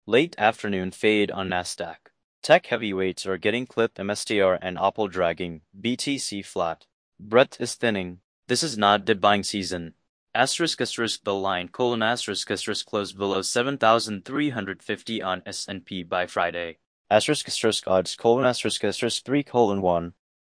Late afternoon fade on Nasdaq. Tech heavyweights are getting clipped MSTR and Apple dragging, BTC flat. Breadth is thinning. This is not dip buying season. Bill line closed below 7,350 on S&P by Friday. Odds 3:1.